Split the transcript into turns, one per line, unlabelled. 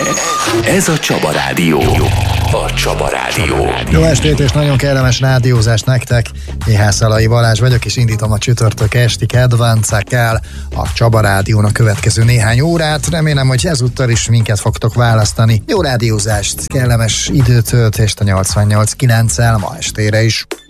Ez a Csaba Rádió. A Csaba Rádió.
Jó estét és nagyon kellemes rádiózást nektek. Mihászalai Balázs vagyok, és indítom a csütörtök esti kedvencekkel a Csaba Rádión a következő néhány órát. Remélem, hogy ezúttal is minket fogtok választani. Jó rádiózást, kellemes időtöltést a 88.9-el ma estére is.